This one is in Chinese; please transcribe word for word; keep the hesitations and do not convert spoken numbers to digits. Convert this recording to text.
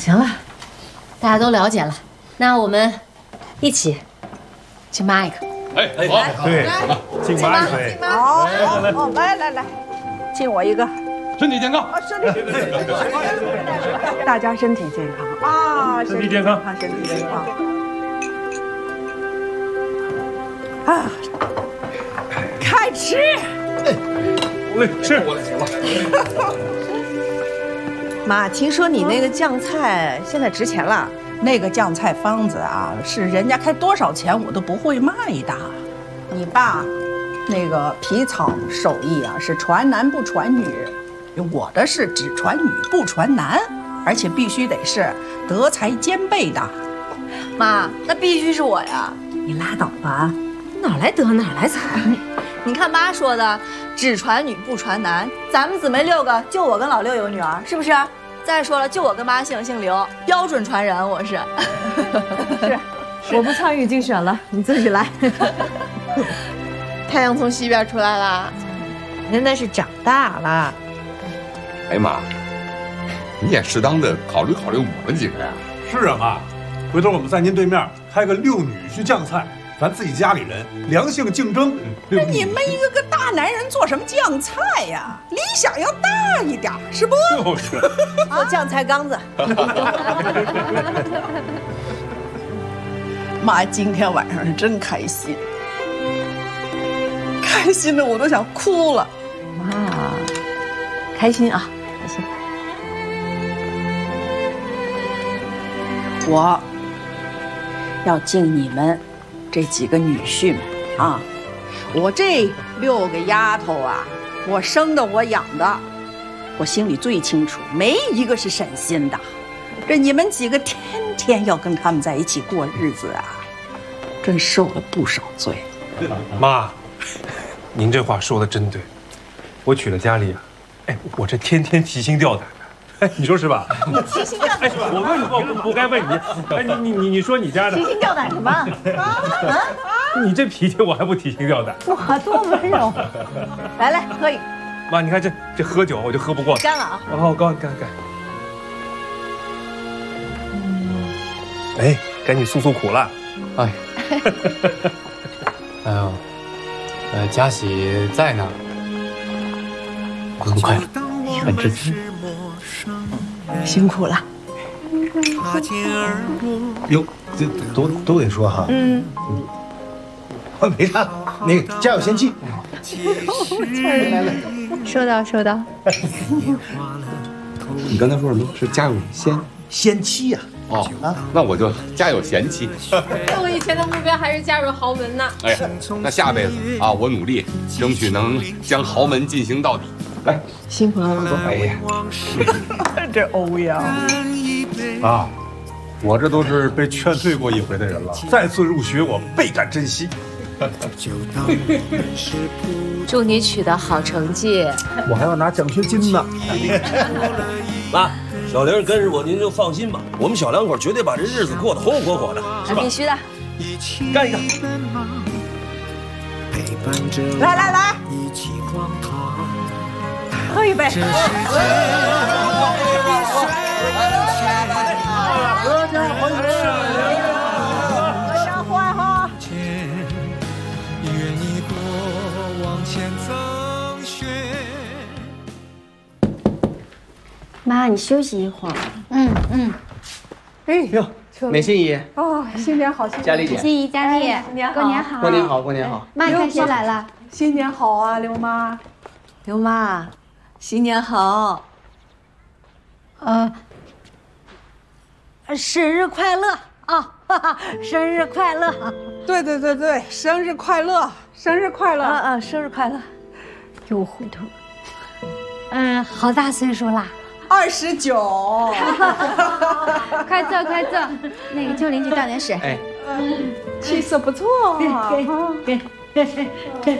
行了，大家都了解了，那我们一起亲妈一个。 哎哎，好， 对，亲妈一个。 好，好，来来来，亲我一个。 身体健康， 身体健康，大家身体健康啊！ 身体健康， 身体健康啊！开吃， 我来吃， 我来行了。 妈，听说你那个酱菜现在值钱了？ 那个酱菜方子啊，是人家开多少钱我都不会卖的。你爸那个皮草手艺啊，是传男不传女。我的是只传女不传男，而且必须得是德才兼备的。 妈，那必须是我呀！ 你拉倒吧， 哪来德哪来才？ 你看妈说的，只传女不传男，咱们姊妹六个，就我跟老六有女儿，是不是？再说了，就我跟妈姓，姓刘，标准传人，我是。 是，我不参与竞选了，你自己来。 太阳从西边出来了， 现在是长大了。 哎妈，你也适当的考虑考虑我们几个呀。 是啊妈，回头我们在您对面开个六女婿酱菜，咱自己家里人良性竞争。 那你们一个个大男人做什么酱菜呀？理想要大一点，是不？ 就是， 做酱菜缸子。 妈今天晚上真开心，开心的我都想哭了。 妈，开心啊！开心。 我要敬你们这几个女婿们啊！我这六个丫头啊，我生的我养的，我心里最清楚，没一个是省心的。这你们几个天天要跟他们在一起过日子啊，真受了不少罪。 妈，您这话说的真对，我娶了佳丽啊，哎，我这天天提心吊胆的。哎，你说是吧？ 你提心吊胆什么？ 我问你，我不不该问你。哎，你你你你说你家的提心吊胆什么？啊啊！ 你这脾气我还不提心吊胆？ 哇，多温柔！来来，喝一个。 妈，你看这这喝酒我就喝不过。 干了啊！ 哦，干干干。哎，赶紧诉诉苦了。 哎，哎呦，呃，佳喜在呢，很快很知足。 辛苦了。 哟，这都都得说哈。嗯。没啥，那个家有仙妻。来来， 收到收到。 你刚才说什么？是家有仙仙妻呀？ 哦啊，那我就家有贤妻。 那我以前的目标还是嫁入豪门呢。 哎呀，那下辈子啊，我努力争取能将豪门进行到底。来， 辛苦了，老公。 哎呀， 这欧阳啊，我这都是被劝退过一回的人了，再次入学我倍感珍惜。 祝你取得好成绩， 我还要拿奖学金呢。 妈，小玲跟着我，您就放心吧，我们小两口绝对把这日子过得红红火火的，是吧？ 必须的。 干一个！ 来来来，喝一杯。 阖家欢乐， 阖家欢哈。 妈，你休息一会儿。 嗯嗯。 哎呦，美心姨。 哦，新年好，新年佳丽姐。 心怡、佳丽，过年好。 过年好，过年好。 妈，你看谁来了？ 新年好啊，刘妈。 刘妈，新年好。 呃，生日快乐啊！哈哈，生日快乐！ 对对对对，生日快乐，生日快乐！ 啊啊，生日快乐！ 又糊涂。嗯，好大岁数啦。 二十九， 快坐快坐，那个就邻居到点水。 哎， 气色不错。